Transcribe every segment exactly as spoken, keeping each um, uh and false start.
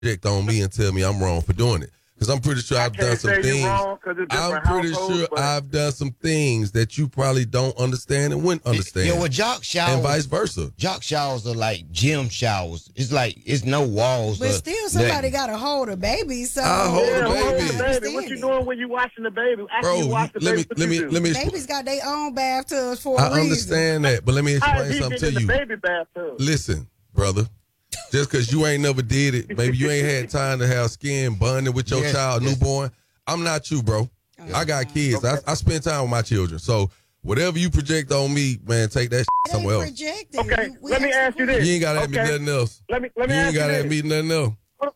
project on me and tell me I'm wrong for doing it. Because I'm pretty sure I've done some things. I'm pretty sure but... I've done some things that you probably don't understand and wouldn't understand. Yeah, well, jock showers and vice versa. Jock showers are like gym showers. It's like it's no walls. But still, somebody got to hold a baby. So I hold yeah, the baby. Hold the baby. What you doing when you watching the baby? After Bro, you watch the let baby, me let me do? let me. Babies got their own bathtubs for I a reason. understand that, but let me explain something to in you. The baby bathtub. Listen, brother. Just because you ain't never did it, maybe you ain't had time to have skin bonding with your yes, child, yes. newborn. I'm not you, bro. Oh, I got kids. Okay. I, I spend time with my children. So whatever you project on me, man, take that shit somewhere else. Projected. Okay, we let me ask you this. You ain't got to okay. admit nothing else. Let me let me you ask ain't got to you admit nothing else.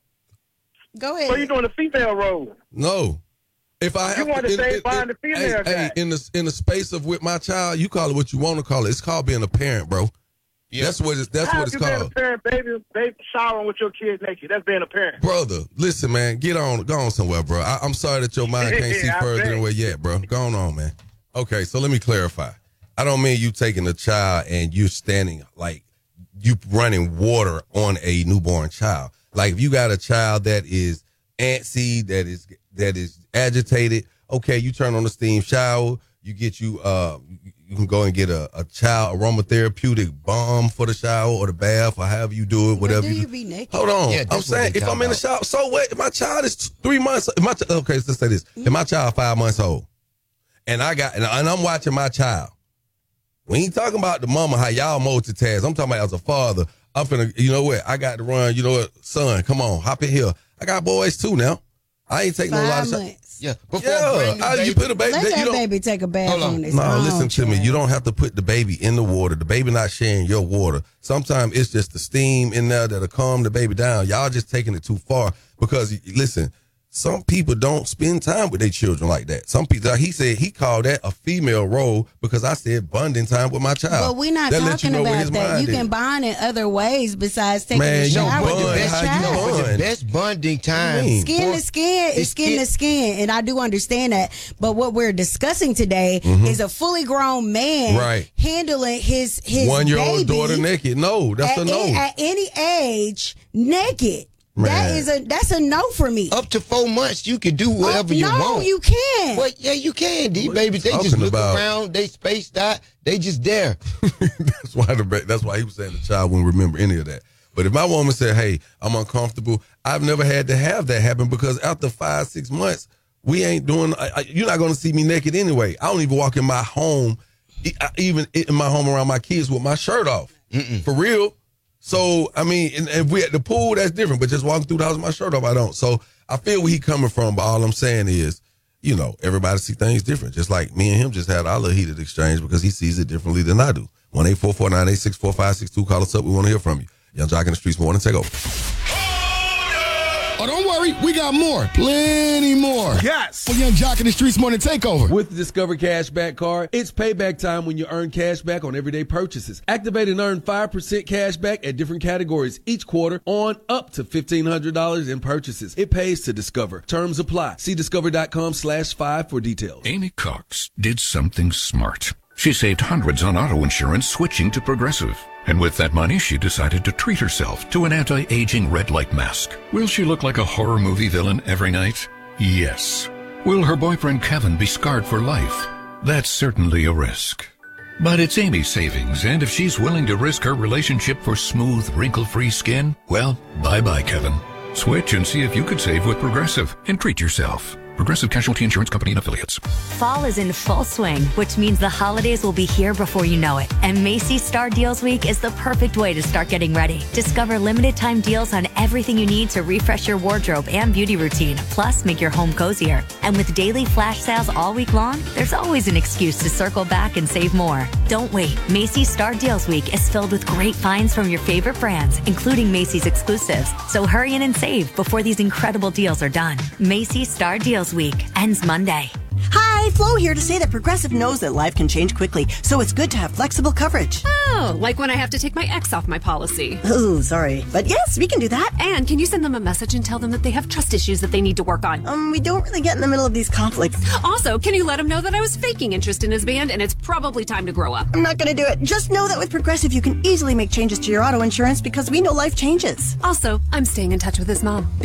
Go ahead. So you doing the female role? No. If I have you want to in, say in, find the female hey, guy. hey, in the in the space of with my child, you call it what you want to call it. It's called being a parent, bro. Yeah. That's what it's that's How what it's you called. Being a parent, baby, baby showering with your kids naked. That's being a parent. Brother, listen, man, get on, go on somewhere, bro. I, I'm sorry that your mind can't see further bet. than where you at, bro. Go on, man. Okay, so let me clarify. I don't mean you taking a child and you're standing like you running water on a newborn child. Like if you got a child that is antsy, that is that is agitated, okay, you turn on the steam shower, you get you uh you can go and get a, a child aromatherapeutic balm for the shower or the bath or however you do it, whatever do you, you be naked? Hold on. Yeah, I'm saying if I'm in the shower, so what? If my child is three months, if my okay, let's say this. Mm-hmm. If my child five months old, and I got and, and I'm watching my child, we ain't talking about the mama how y'all multitask. I'm talking about as a father. I'm finna, you know what? I got to run. You know what, son? Come on, hop in here. I got boys too now. I ain't taking five no lot of months. Yeah, before yeah. I, you put a baby. Let you that don't, baby take a bath on his No, own. listen to child. me. You don't have to put the baby in the water. The baby not sharing your water. Sometimes it's just the steam in there that'll calm the baby down. Y'all just taking it too far because, listen, some people don't spend time with their children like that. Some people, he said he called that a female role because I said bonding time with my child. But we're not that talking you know about that. You can bond in other ways besides taking Man, a shower you with your bond best, how you child. bond. the best bonding time. Skin to skin is skin to skin, and I do understand that. But what we're discussing today mm-hmm. is a fully grown man right. handling his his one year old baby daughter naked. No, that's at, a no. At any age, naked. Man. That is a that's a no for me. Up to four months, you can do whatever oh, you no, want. No, you can't. Well, yeah, you can. These What babies, they just talking look about? around, they spaced out, they just there. that's why the ba- that's why he was saying the child wouldn't remember any of that. But if my woman said, "Hey, I'm uncomfortable," I've never had to have that happen because after five, six months, we ain't doing. I, I, you're not going to see me naked anyway. I don't even walk in my home, even in my home around my kids with my shirt off. Mm-mm. For real. So, I mean, and if we at the pool, that's different. But just walking through the house with my shirt off, I don't. So I feel where he coming from. But all I'm saying is, you know, everybody see things different. Just like me and him just had our little heated exchange because he sees it differently than I do. one eight four four nine eight six four five six two. Call us up. We want to hear from you. Young Jock in the Streets Morning Take over. Oh, don't worry. We got more. Plenty more. Yes. For Young Jock in the Streets Morning Takeover. With the Discover Cashback card, it's payback time when you earn cash back on everyday purchases. Activate and earn five percent cash back at different categories each quarter on up to fifteen hundred dollars in purchases. It pays to Discover. Terms apply. See discover.com slash five for details. Amy Cox did something smart. She saved hundreds on auto insurance switching to Progressive. And with that money, she decided to treat herself to an anti-aging red light mask. Will she look like a horror movie villain every night? Yes. Will her boyfriend Kevin be scarred for life? That's certainly a risk. But it's Amy's savings, and if she's willing to risk her relationship for smooth, wrinkle-free skin, well, bye-bye, Kevin. Switch and see if you could save with Progressive and treat yourself. Progressive Casualty Insurance Company and Affiliates. Fall is in full swing, which means the holidays will be here before you know it. And Macy's Star Deals Week is the perfect way to start getting ready. Discover limited time deals on everything you need to refresh your wardrobe and beauty routine, plus make your home cozier. And with daily flash sales all week long, there's always an excuse to circle back and save more. Don't wait. Macy's Star Deals Week is filled with great finds from your favorite brands, including Macy's exclusives. So hurry in and save before these incredible deals are done. Macy's Star Deals Week ends Monday. Hi, Hey, Flo here to say that Progressive knows that life can change quickly, so it's good to have flexible coverage. Oh, like when I have to take my ex off my policy. Oh, sorry. But yes, we can do that. And can you send them a message and tell them that they have trust issues that they need to work on? Um, we don't really get in the middle of these conflicts. Also, can you let him know that I was faking interest in his band and it's probably time to grow up? I'm not going to do it. Just know that with Progressive, you can easily make changes to your auto insurance because we know life changes. Also, I'm staying in touch with his mom.